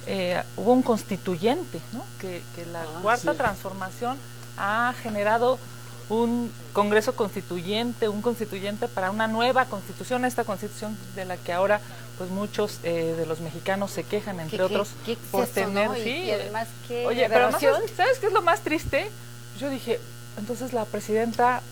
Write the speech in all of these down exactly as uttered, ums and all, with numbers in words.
eh, hubo un constituyente, ¿no? Que, que la ah, Cuarta sí. Transformación ha generado un Congreso Constituyente, un constituyente para una nueva constitución, esta constitución de la que ahora pues muchos eh, de los mexicanos se quejan, entre ¿Qué, otros, qué, qué por exceso, tener, ¿no? Y, sí, y además qué oye, pero además, ¿sabes qué es lo más triste? Yo dije, entonces la presidenta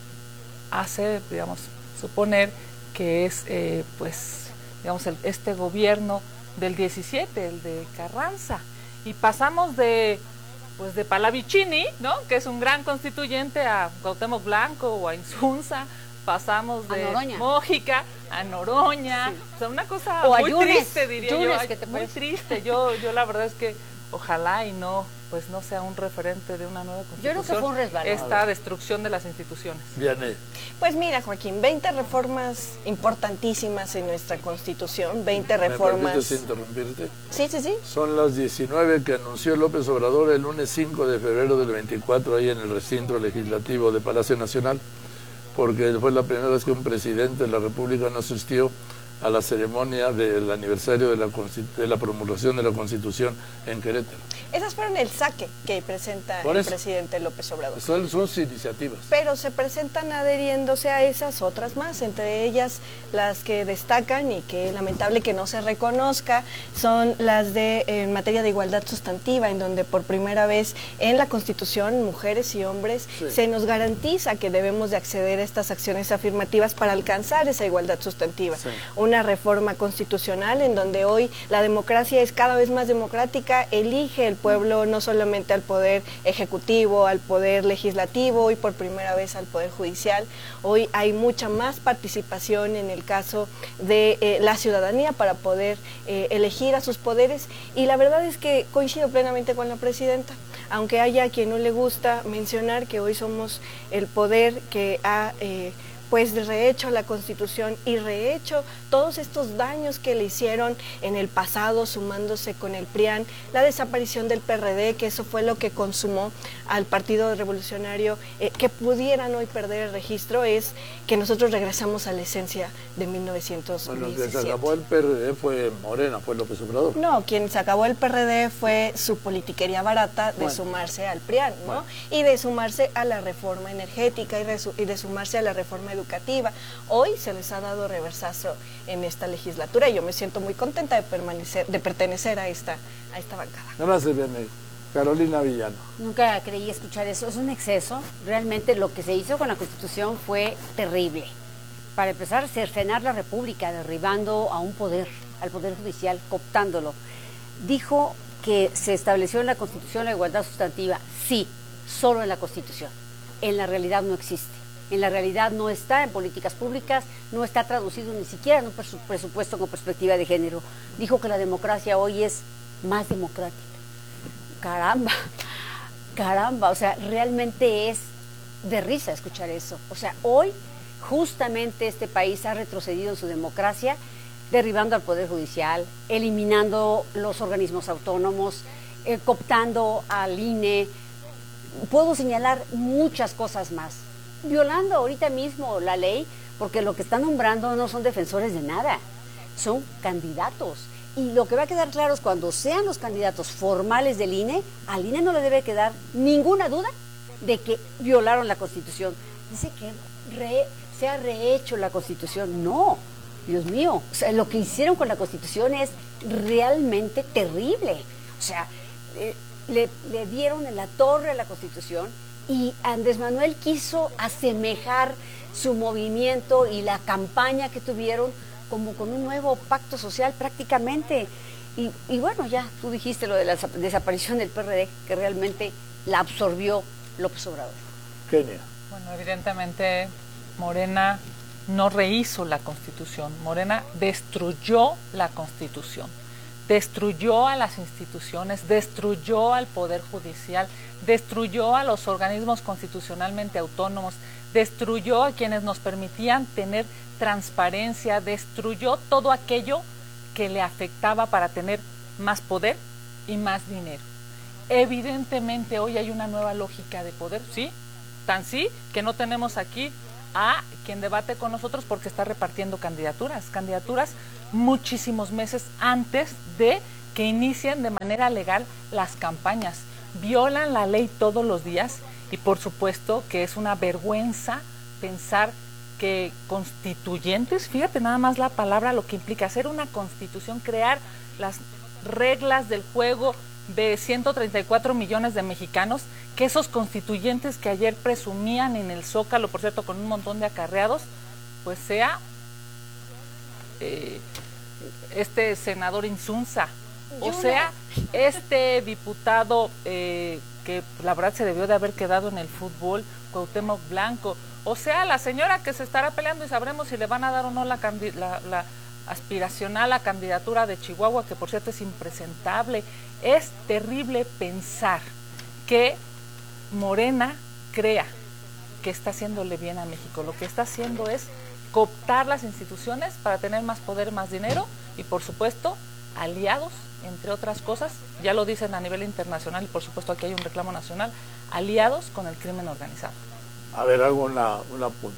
hace, digamos, suponer que es, eh, pues, digamos, el, este gobierno del diecisiete, el de Carranza, y pasamos de pues de Pallavicini, ¿no? Que es un gran constituyente, a Cuauhtémoc Blanco o a Insunza, pasamos de Mójica a Noroña, sí. O sea, una cosa o muy Yunes, triste, diría Yunes, yo, ay, que te muy parece? triste. Yo, yo la verdad es que ojalá y no, pues no sea un referente de una nueva constitución. Yo creo que fue un resbalón. Esta destrucción de las instituciones. Vianney. Pues mira, Joaquín, veinte reformas importantísimas en nuestra Constitución, veinte reformas... ¿Me permites interrumpirte? Sí, sí, sí. Son las diecinueve que anunció López Obrador el lunes cinco de febrero del veinticuatro ahí en el recinto legislativo de Palacio Nacional, porque fue la primera vez que un presidente de la República no asistió a la ceremonia del aniversario de la, de la promulgación de la Constitución en Querétaro. Esas fueron el saque que presenta el presidente López Obrador. Son sus iniciativas. Pero se presentan adheriéndose a esas otras más, entre ellas las que destacan y que es lamentable que no se reconozca, son las de en materia de igualdad sustantiva, en donde por primera vez en la Constitución, mujeres y hombres, sí. se nos garantiza que debemos de acceder a estas acciones afirmativas para alcanzar esa igualdad sustantiva. Sí. Una reforma constitucional en donde hoy la democracia es cada vez más democrática, elige el pueblo no solamente al poder ejecutivo, al poder legislativo y por primera vez al poder judicial. Hoy hay mucha más participación en el caso de eh, la ciudadanía para poder eh, elegir a sus poderes, y la verdad es que coincido plenamente con la presidenta, aunque haya a quien no le gusta mencionar que hoy somos el poder que ha eh, pues rehecho la Constitución y rehecho todos estos daños que le hicieron en el pasado, sumándose con el P R I A N, la desaparición del P R D, que eso fue lo que consumó al Partido Revolucionario, eh, que pudieran hoy perder el registro, es que nosotros regresamos a la esencia de mil novecientos diecisiete. Bueno, quien se acabó el P R D fue Morena, fue López Obrador. No, quien se acabó el P R D fue su politiquería barata de bueno. sumarse al P R I A N, ¿no? Bueno. Y de sumarse a la reforma energética y, y de sumarse a la reforma educativa. Hoy se les ha dado reversazo en esta legislatura y yo me siento muy contenta de permanecer, de pertenecer a esta, a esta bancada. Gracias, Vianney. Carolina Villano. Nunca creí escuchar eso, es un exceso. Realmente lo que se hizo con la Constitución fue terrible. Para empezar, cercenar la República, derribando a un poder, al Poder Judicial, cooptándolo. Dijo que se estableció en la Constitución la igualdad sustantiva. Sí, solo en la Constitución. En la realidad no existe. En la realidad no está en políticas públicas, no está traducido ni siquiera en un presupuesto con perspectiva de género. Dijo que la democracia hoy es más democrática. Caramba, caramba, o sea, realmente es de risa escuchar eso. O sea, hoy justamente este país ha retrocedido en su democracia, derribando al Poder Judicial, eliminando los organismos autónomos, eh, cooptando al I N E. Puedo señalar muchas cosas más. Violando ahorita mismo la ley, porque lo que están nombrando no son defensores de nada, son candidatos. Y lo que va a quedar claro es cuando sean los candidatos formales del I N E, al I N E no le debe quedar ninguna duda de que violaron la Constitución. Dice que re, se ha rehecho la Constitución. No, Dios mío, o sea, lo que hicieron con la Constitución es realmente terrible. O sea, eh, le, le dieron en la torre a la Constitución y Andrés Manuel quiso asemejar su movimiento y la campaña que tuvieron como con un nuevo pacto social prácticamente. Y, y bueno, ya tú dijiste lo de la desaparición del P R D, que realmente la absorbió López Obrador. Kenia. Bueno, evidentemente Morena no rehizo la Constitución, Morena destruyó la Constitución, destruyó a las instituciones, destruyó al Poder Judicial, destruyó a los organismos constitucionalmente autónomos, destruyó a quienes nos permitían tener transparencia, destruyó todo aquello que le afectaba para tener más poder y más dinero. Evidentemente hoy hay una nueva lógica de poder, ¿sí? Tan sí que no tenemos aquí a quien debate con nosotros porque está repartiendo candidaturas, candidaturas muchísimos meses antes de que inicien de manera legal las campañas. Violan la ley todos los días y por supuesto que es una vergüenza pensar que constituyentes, fíjate nada más la palabra, lo que implica hacer una constitución, crear las reglas del juego de ciento treinta y cuatro millones de mexicanos, que esos constituyentes que ayer presumían en el Zócalo, por cierto, con un montón de acarreados, pues sea eh, este senador Insunza, o sea, este diputado eh, que la verdad se debió de haber quedado en el fútbol, Cuauhtémoc Blanco, o sea, la señora que se estará peleando y sabremos si le van a dar o no la, la, la aspiracional a candidatura de Chihuahua, que por cierto es impresentable. Es terrible pensar que Morena crea que está haciéndole bien a México. Lo que está haciendo es cooptar las instituciones para tener más poder, más dinero y por supuesto aliados, entre otras cosas, ya lo dicen a nivel internacional y por supuesto aquí hay un reclamo nacional, aliados con el crimen organizado. A ver, hago una, un apunte.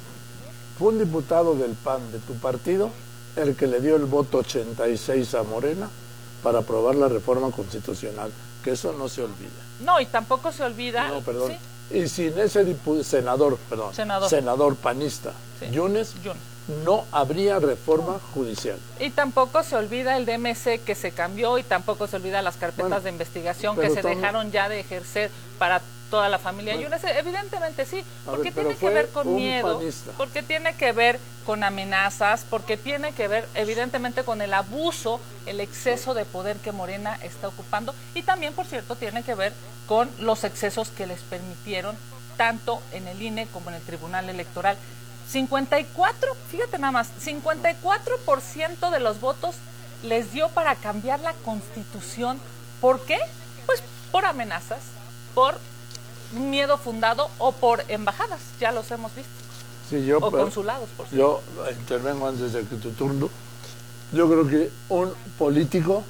Fue un diputado del P A N de tu partido el que le dio el voto ochenta y seis a Morena para aprobar la reforma constitucional, que eso no se olvida. No, y tampoco se olvida... No, perdón. ¿Sí? Y sin ese senador, perdón, senador, senador panista, sí. Yunes, Yunes, no habría reforma no. judicial. Y tampoco se olvida el D M C que se cambió y tampoco se olvida las carpetas bueno, de investigación que se dejaron ya de ejercer para toda la familia bueno. Yunes. Evidentemente sí, porque ver, tiene que ver con miedo, panista. Porque tiene que ver con amenazas, porque tiene que ver evidentemente con el abuso, el exceso de poder que Morena está ocupando y también, por cierto, tiene que ver con los excesos que les permitieron tanto en el I N E como en el Tribunal Electoral. cincuenta y cuatro, fíjate nada más, cincuenta y cuatro por ciento de los votos les dio para cambiar la Constitución. ¿Por qué? Pues por amenazas, por miedo fundado o por embajadas, ya los hemos visto. Sí, yo, o pero, consulados, por cierto. Yo intervengo antes de que tu turno. Yo creo que un político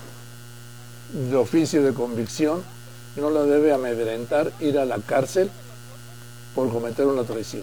de oficio de convicción no la debe amedrentar ir a la cárcel por cometer una traición.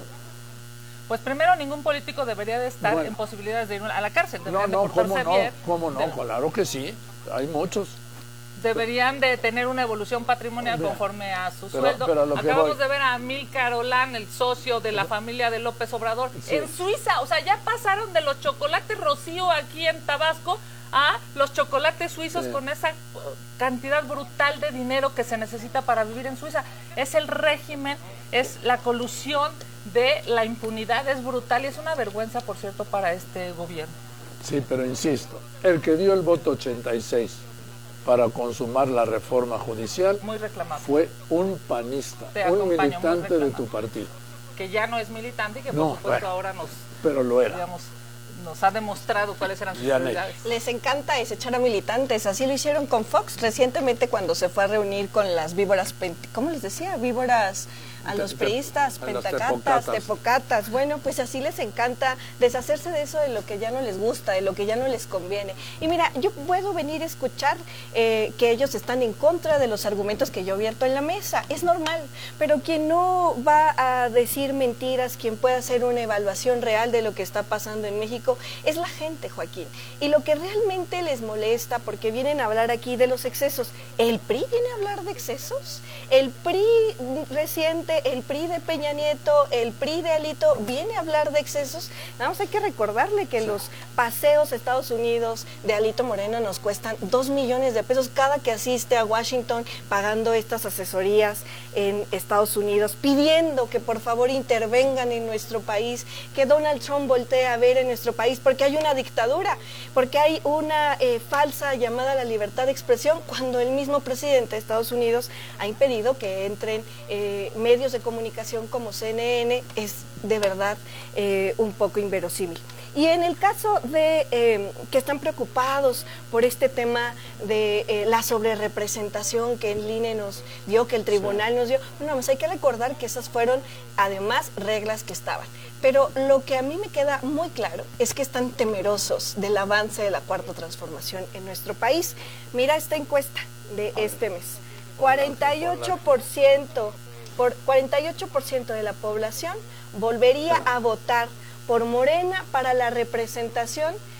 Pues primero, ningún político debería de estar bueno, en posibilidades de ir a la cárcel. No, no, ¿cómo no? Bien, ¿Cómo no? de, claro que sí, hay muchos. Deberían de tener una evolución patrimonial Mira, conforme a su pero, sueldo. Pero Acabamos de ver a Amílcar Olán, el socio de la pero, familia de López Obrador, sí. en Suiza. O sea, ya pasaron de los chocolates Rocío aquí en Tabasco a los chocolates suizos sí. con esa cantidad brutal de dinero que se necesita para vivir en Suiza. Es el régimen, es la colusión de la impunidad, es brutal y es una vergüenza, por cierto, para este gobierno. Sí, pero insisto, el que dio el voto ochenta y seis para consumar la reforma judicial muy reclamado. Fue un panista, Te un militante de tu partido. Que ya no es militante y que no, por supuesto bueno, ahora nos, pero lo era. Digamos, nos ha demostrado cuáles eran sus prioridades. Les encanta desechar a militantes, así lo hicieron con Fox recientemente cuando se fue a reunir con las víboras, ¿cómo les decía? Víboras... A los priistas, pentacatas, tepocatas, bueno, pues así les encanta deshacerse de eso, de lo que ya no les gusta, de lo que ya no les conviene. Y mira, yo puedo venir a escuchar eh, que ellos están en contra de los argumentos que yo vierto en la mesa, es normal, pero quien no va a decir mentiras, quien pueda hacer una evaluación real de lo que está pasando en México, es la gente, Joaquín. Y lo que realmente les molesta, porque vienen a hablar aquí de los excesos, ¿el P R I viene a hablar de excesos? El P R I reciente, el P R I de Peña Nieto, el P R I de Alito, viene a hablar de excesos. Nada más hay que recordarle que sí. los paseos a Estados Unidos de Alito Moreno nos cuestan dos millones de pesos cada que asiste a Washington, pagando estas asesorías en Estados Unidos, pidiendo que por favor intervengan en nuestro país, que Donald Trump voltee a ver en nuestro país, porque hay una dictadura, porque hay una eh, falsa llamada a la libertad de expresión, cuando el mismo presidente de Estados Unidos ha impedido que entren eh, medios de comunicación como C N N. Es de verdad eh, un poco inverosímil. Y en el caso de eh, que están preocupados por este tema de eh, la sobrerepresentación que el I N E nos dio, que el tribunal sí. nos dio, bueno, pues hay que recordar que esas fueron además reglas que estaban. Pero lo que a mí me queda muy claro es que están temerosos del avance de la cuarta transformación en nuestro país. Mira esta encuesta de este mes. cuarenta y ocho por ciento, por cuarenta y ocho por ciento de la población volvería a votar por Morena para la representación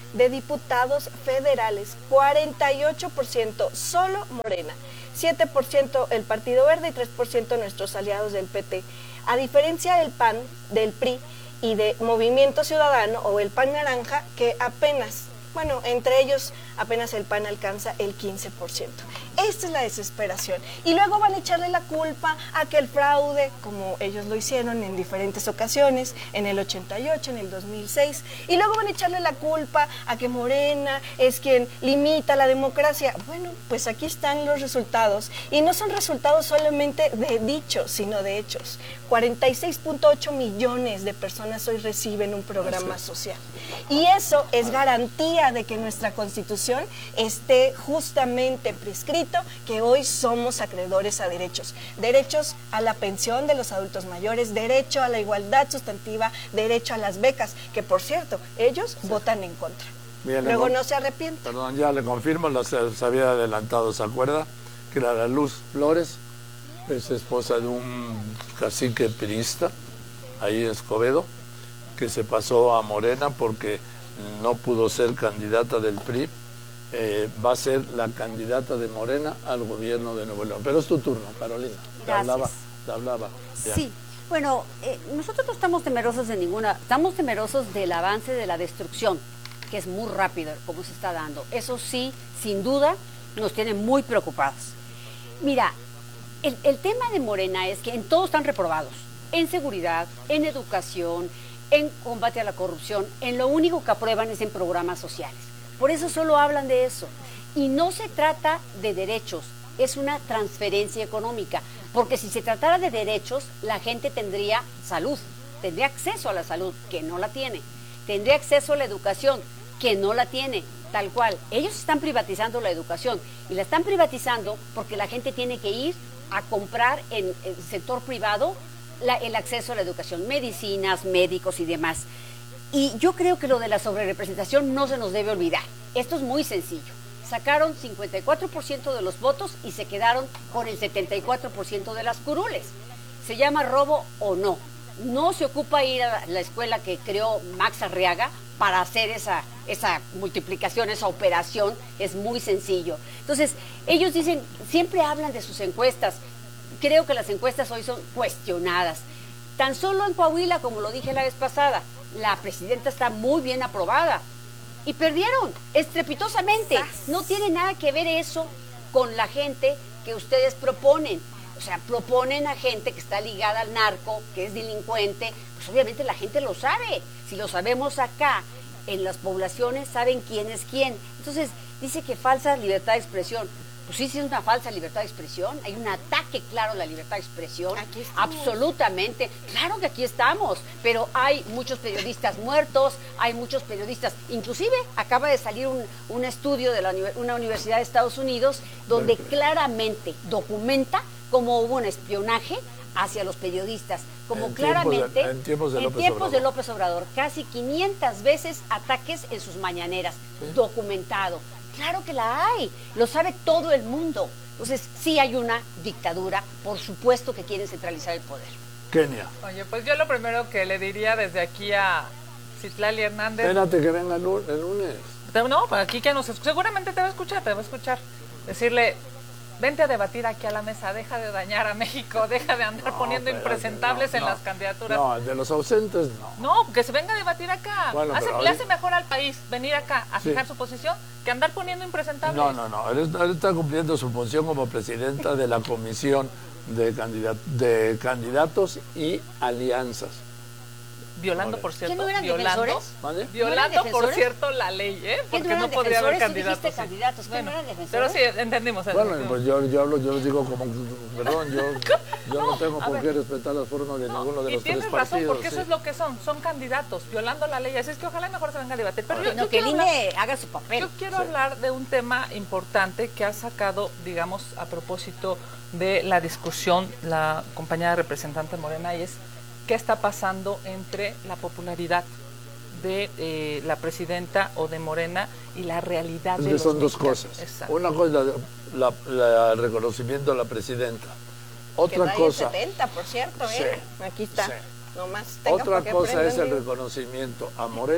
de diputados federales, cuarenta y ocho por ciento solo Morena, siete por ciento el Partido Verde y tres por ciento nuestros aliados del P T. A diferencia del P A N, del P R I y de Movimiento Ciudadano o el P A N Naranja, que apenas, bueno, entre ellos apenas el P A N alcanza el quince por ciento. Esta es la desesperación. Y luego van a echarle la culpa a que el fraude, como ellos lo hicieron en diferentes ocasiones, en el ochenta y ocho, en el dos mil seis, y luego van a echarle la culpa a que Morena es quien limita la democracia. Bueno, pues aquí están los resultados, y no son resultados solamente de dichos, sino de hechos. cuarenta y seis punto ocho millones de personas hoy reciben un programa social. Y eso es garantía de que nuestra Constitución esté justamente prescrito, que hoy somos acreedores a derechos. Derechos a la pensión de los adultos mayores, derecho a la igualdad sustantiva, derecho a las becas, que por cierto, ellos sí votan en contra. Bien, luego no se arrepienten. Perdón, ya le confirmo, lo se, se había adelantado, ¿se acuerda? Que la Luz Flores es esposa de un cacique priista, ahí en Escobedo, que se pasó a Morena porque no pudo ser candidata del P R I. Eh, va a ser la candidata de Morena al gobierno de Nuevo León. Pero es tu turno, Carolina. Te Gracias. hablaba, te hablaba. Ya. Sí, bueno, eh, nosotros no estamos temerosos de ninguna, estamos temerosos del avance de la destrucción, que es muy rápido como se está dando. Eso sí, sin duda, nos tiene muy preocupados. Mira, el, el tema de Morena es que en todo están reprobados, en seguridad, en educación, en combate a la corrupción, en lo único que aprueban es en programas sociales. Por eso solo hablan de eso. Y no se trata de derechos, es una transferencia económica. Porque si se tratara de derechos, la gente tendría salud, tendría acceso a la salud, que no la tiene. Tendría acceso a la educación, que no la tiene, tal cual. Ellos están privatizando la educación y la están privatizando porque la gente tiene que ir a comprar en el sector privado la, el acceso a la educación, medicinas, médicos y demás. Y yo creo que lo de la sobrerepresentación no se nos debe olvidar. Esto es muy sencillo. Sacaron cincuenta y cuatro por ciento de los votos y se quedaron con el setenta y cuatro por ciento de las curules. Se llama robo o no. No se ocupa ir a la escuela que creó Max Arriaga para hacer esa, esa multiplicación, esa operación. Es muy sencillo. Entonces, ellos dicen, siempre hablan de sus encuestas. Creo que las encuestas hoy son cuestionadas. Tan solo en Coahuila, como lo dije la vez pasada, la presidenta está muy bien aprobada y perdieron estrepitosamente. No tiene nada que ver eso con la gente que ustedes proponen. O sea, proponen a gente que está ligada al narco, que es delincuente. Pues obviamente la gente lo sabe. Si lo sabemos acá, en las poblaciones saben quién es quién. Entonces, dice que falsa libertad de expresión. Pues sí, sí es una falsa libertad de expresión, hay un ataque claro a la libertad de expresión, aquí estamos. Absolutamente, claro que aquí estamos, pero hay muchos periodistas muertos, hay muchos periodistas, inclusive acaba de salir un, un estudio de la, una universidad de Estados Unidos donde claramente documenta cómo hubo un espionaje hacia los periodistas, como en claramente tiempos de, en tiempos, de, en López tiempos de Obrador. López Obrador, casi quinientas veces ataques en sus mañaneras, ¿sí? Documentado. Claro que la hay, lo sabe todo el mundo. Entonces, sí hay una dictadura, por supuesto que quieren centralizar el poder. Kenia. Oye, pues yo lo primero que le diría desde aquí a Citlali Hernández... Espérate que venga el lunes. No, para aquí que nos escucha, seguramente te va a escuchar, te va a escuchar. Decirle, vente a debatir aquí a la mesa, deja de dañar a México, deja de andar no, poniendo espérate, impresentables no, en no, las candidaturas. No, de los ausentes no. No, que se venga a debatir acá. Bueno, hace, le hace mejor al país venir acá a fijar sí. su posición que andar poniendo impresentables. No, no, no, él, él está cumpliendo su función como presidenta de la Comisión de, candidat de Candidatos y Alianzas. Violando, por cierto, ¿no eran violando, defensores? violando ¿No por cierto, la ley, ¿eh? Porque no, no podría haber candidatos. Sí. candidatos bueno, no eran pero sí, entendimos. Bueno, pues yo, yo hablo, yo lo digo como, perdón, yo, yo no, no tengo por qué respetar las formas de no, ninguno de los tres partidos. Y tienes razón, porque sí. eso es lo que son, son candidatos, violando la ley. Así es que ojalá mejor se venga a debatir. Pero yo, no, yo que el I N E haga su papel. Yo quiero sí. hablar de un tema importante que ha sacado, digamos, a propósito de la discusión la compañera representante Morena, y es qué está pasando entre la popularidad de eh, la presidenta o de Morena y la realidad es de que los son mexicanos. dos cosas. Exacto. Una cosa es la, la, el reconocimiento a la presidenta. Otra que cosa. setenta, por cierto, ¿eh? Sí, Aquí está. Sí. Nomás Otra cosa es el reconocimiento a Morena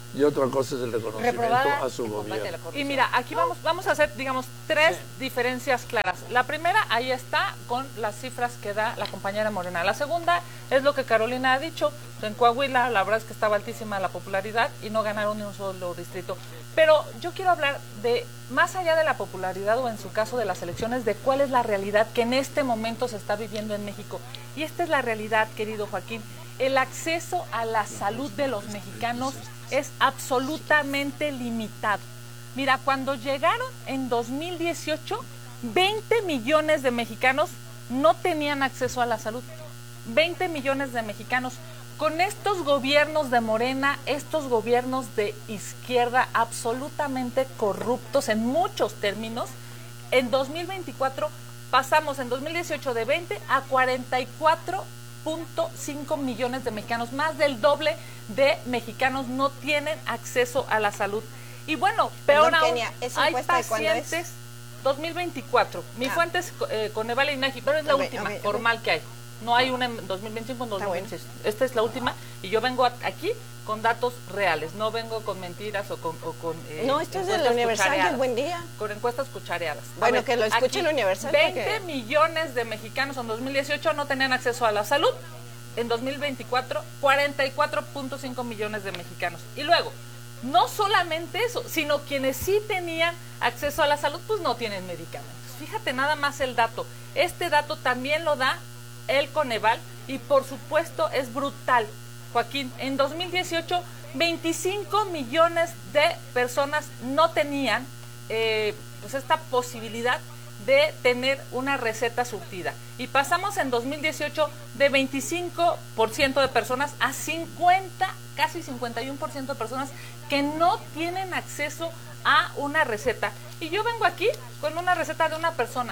y otra cosa es el reconocimiento Reprobada a su en combate a la gobierno. corrupción. Y mira, aquí vamos, vamos a hacer, digamos, tres diferencias claras. La primera, ahí está, con las cifras que da la compañera Morena. La segunda es lo que Carolina ha dicho. En Coahuila, la verdad es que estaba altísima la popularidad y no ganaron ni un solo distrito. Pero yo quiero hablar de, más allá de la popularidad o en su caso de las elecciones, de cuál es la realidad que en este momento se está viviendo en México. Y esta es la realidad, querido Joaquín. El acceso a la salud de los mexicanos es absolutamente limitado. Mira, cuando llegaron en dos mil dieciocho, veinte millones de mexicanos no tenían acceso a la salud. veinte millones de mexicanos. Con estos gobiernos de Morena, estos gobiernos de izquierda absolutamente corruptos en muchos términos, en dos mil veinticuatro pasamos en dos mil dieciocho de veinte a cuarenta y cuatro punto cinco millones de mexicanos, más del doble de mexicanos no tienen acceso a la salud. Y bueno, peor Perdón, aún, Kenia, ¿esa hay encuesta de cuándo es? pacientes, dos mil veinticuatro, mi Ah. fuente es eh, Coneval e INEGI, pero es la Ok, última ok, ok. formal que hay. No hay una en dos mil veinticinco, en dos mil veintiséis. Esta es la última y yo vengo a- aquí con datos reales, no vengo con mentiras o con... o con eh, No, esto es de la encuestas Universal del cuchareadas. Buen Día. Con encuestas cuchareadas. A Bueno, ver, que lo escuche aquí, el Universal, veinte porque- millones de mexicanos en dos mil dieciocho no tenían acceso a la salud. En dos mil veinticuatro, cuarenta y cuatro punto cinco millones de mexicanos. Y luego, no solamente eso, sino quienes sí tenían acceso a la salud, pues no tienen medicamentos. Fíjate nada más el dato. Este dato también lo da el Coneval y por supuesto es brutal. Joaquín, en dos mil dieciocho, veinticinco millones de personas no tenían eh, pues esta posibilidad de tener una receta surtida. Y pasamos en dos mil dieciocho de veinticinco por ciento de personas a cincuenta, casi cincuenta y uno por ciento de personas que no tienen acceso a una receta. Y yo vengo aquí con una receta de una persona,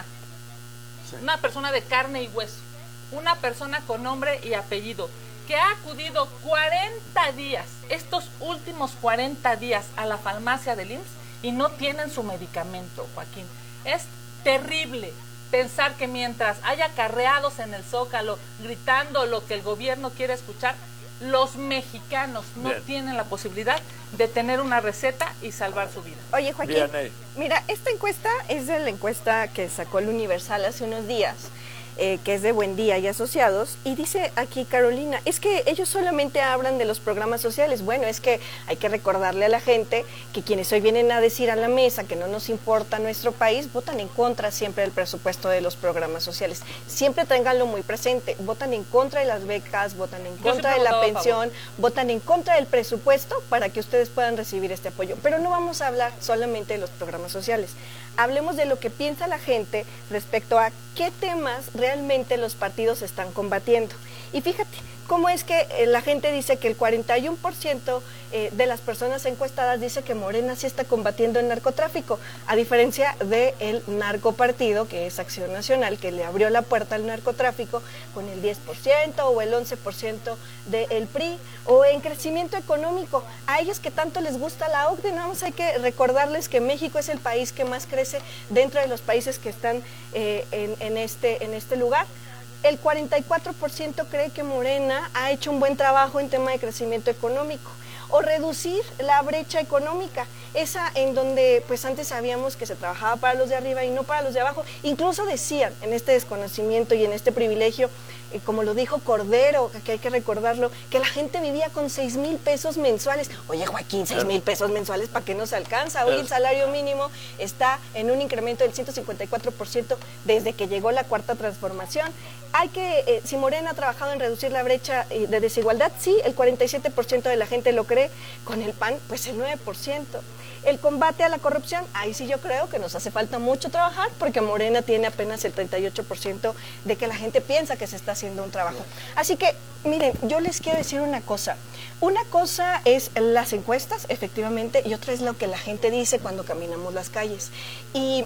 Sí. una persona de carne y hueso, una persona con nombre y apellido, que ha acudido cuarenta días, estos últimos cuarenta días a la farmacia del I M S S y no tienen su medicamento, Joaquín. Es terrible pensar que mientras haya carreados en el Zócalo gritando lo que el gobierno quiere escuchar, los mexicanos no Bien. tienen la posibilidad de tener una receta y salvar su vida. Oye, Joaquín, Vianey. mira, esta encuesta es de la encuesta que sacó el Universal hace unos días, eh, que es de Buen Día y Asociados, y dice aquí Carolina, es que ellos solamente hablan de los programas sociales. Bueno, es que hay que recordarle a la gente que quienes hoy vienen a decir a la mesa que no nos importa nuestro país, votan en contra siempre del presupuesto de los programas sociales. Siempre ténganlo muy presente, votan en contra de las becas, votan en Yo contra siempre de he la votado a pensión, votan en contra del presupuesto para que ustedes puedan recibir este apoyo. Pero no vamos a hablar solamente de los programas sociales. Hablemos de lo que piensa la gente respecto a qué temas realmente los partidos están combatiendo. Y fíjate, cómo es que eh, la gente dice que el cuarenta y uno por ciento eh, de las personas encuestadas dice que Morena sí está combatiendo el narcotráfico, a diferencia del narcopartido, que es Acción Nacional, que le abrió la puerta al narcotráfico con el diez por ciento o el once por ciento del P R I, o en crecimiento económico. A ellos que tanto les gusta la O C D E, nada más hay que recordarles que México es el país que más crece dentro de los países que están eh, en, en, este, en este lugar. El cuarenta y cuatro por ciento cree que Morena ha hecho un buen trabajo en tema de crecimiento económico o reducir la brecha económica, esa en donde pues antes sabíamos que se trabajaba para los de arriba y no para los de abajo. Incluso decían en este desconocimiento y en este privilegio, eh, como lo dijo Cordero, que hay que recordarlo, que la gente vivía con seis mil pesos mensuales. Oye, Joaquín, seis mil pesos mensuales, ¿para qué no se alcanza? Hoy el salario mínimo está en un incremento del ciento cincuenta y cuatro por ciento desde que llegó la Cuarta Transformación. Hay que, eh, si Morena ha trabajado en reducir la brecha eh, de desigualdad, sí, el cuarenta y siete por ciento de la gente lo cree. Con el P A N, pues el nueve por ciento. El combate a la corrupción, ahí sí yo creo que nos hace falta mucho trabajar, porque Morena tiene apenas el treinta y ocho por ciento de que la gente piensa que se está haciendo un trabajo. Así que, miren, yo les quiero decir una cosa. Una cosa es las encuestas, efectivamente, y otra es lo que la gente dice cuando caminamos las calles. Y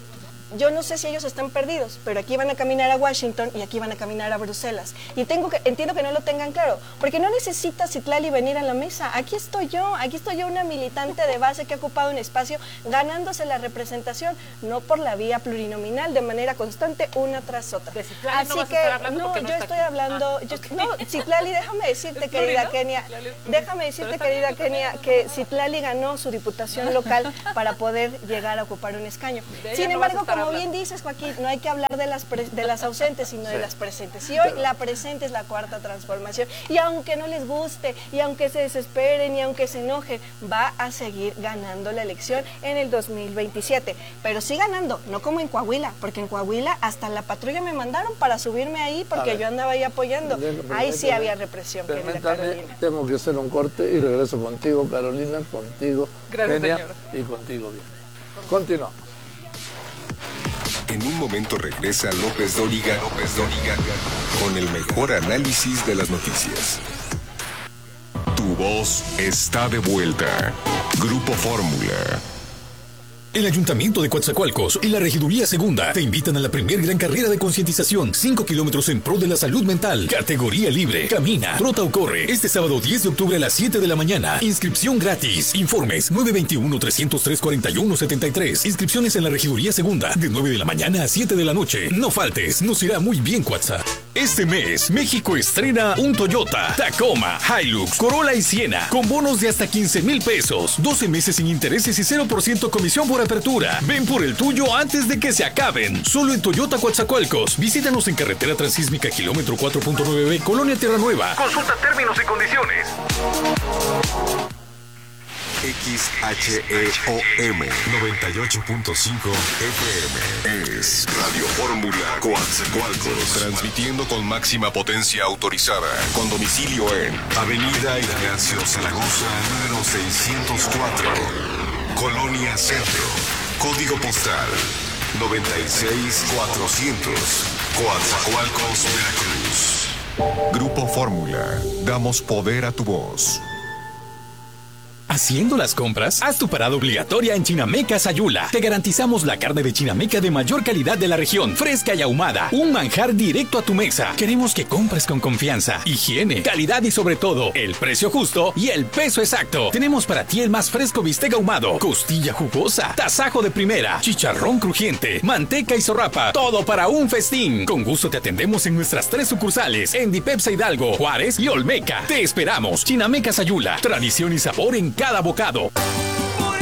yo no sé si ellos están perdidos, pero aquí van a caminar a Washington y aquí van a caminar a Bruselas. Y tengo que, entiendo que no lo tengan claro, porque no necesita Citlali venir a la mesa. Aquí estoy yo, aquí estoy yo, una militante de base que ha ocupado un espacio ganándose la representación, no por la vía plurinominal, de manera constante, una tras otra. De Citlali Así no vas a que, estar hablando no, porque no yo está estoy aquí. hablando, Ah, yo, ok. no, Citlali, déjame decirte, ¿Es querida pluri, no? Kenia, Citlali es pluri. déjame Pero decirte, está querida bien, Kenia, está que bien. Citlali ganó su diputación local para poder llegar a ocupar un escaño. De ella Sin no vas a embargo, estar como hablando. bien dices, Joaquín, no hay que hablar de las, pre- de las ausentes, sino de las presentes. Y hoy la presente es la cuarta transformación. Y aunque no les guste, y aunque se desesperen, y aunque se enojen, va a seguir ganando la elección en el dos mil veintisiete. Pero sí ganando, no como en Coahuila, porque en Coahuila hasta la patrulla me mandaron para subirme ahí porque ver. yo andaba ahí apoyando. Permítame, Ahí sí permítame. había represión, querida Permítame, Carolina. tengo que hacer un corte y regreso contigo, Carolina, contigo, Gracias, Kenia, señora. y contigo, bien. Continuamos. En un momento regresa López Dóriga, López Dóriga, con el mejor análisis de las noticias. Tu voz está de vuelta. Grupo Fórmula. El Ayuntamiento de Coatzacoalcos y la Regiduría Segunda te invitan a la primer gran carrera de concientización, cinco kilómetros en pro de la salud mental, categoría libre, camina, trota o corre, este sábado diez de octubre a las siete de la mañana, inscripción gratis, informes nueve dos uno, tres cero tres, cuatro uno siete tres, inscripciones en la Regiduría Segunda, de nueve de la mañana a siete de la noche, no faltes, nos irá muy bien Coatza. Este mes, México estrena un Toyota, Tacoma, Hilux, Corolla y Siena, con bonos de hasta quince mil pesos, doce meses sin intereses y cero por ciento comisión por apertura. Ven por el tuyo antes de que se acaben. Solo en Toyota Coatzacoalcos. Visítanos en carretera transísmica kilómetro cuatro punto nueve B, Colonia Tierra Nueva. Consulta términos y condiciones. X H E O M noventa y ocho punto cinco F M es Radio Fórmula Coatzacoalcos, transmitiendo con máxima potencia autorizada, con domicilio en Avenida Ignacio Zaragoza, número seiscientos cuatro, Colonia Centro, código postal noventa y seis mil cuatrocientos, Coatzacoalcos, Veracruz. Grupo Fórmula, damos poder a tu voz. Haciendo las compras, haz tu parada obligatoria en Chinameca Sayula. Te garantizamos la carne de Chinameca de mayor calidad de la región, fresca y ahumada. Un manjar directo a tu mesa. Queremos que compres con confianza, higiene, calidad y sobre todo, el precio justo y el peso exacto. Tenemos para ti el más fresco bistec ahumado, costilla jugosa, tasajo de primera, chicharrón crujiente, manteca y zorrapa. Todo para un festín. Con gusto te atendemos en nuestras tres sucursales, en Dipepsa Hidalgo, Juárez y Olmeca. Te esperamos. Chinameca Sayula. Tradición y sabor en cada bocado.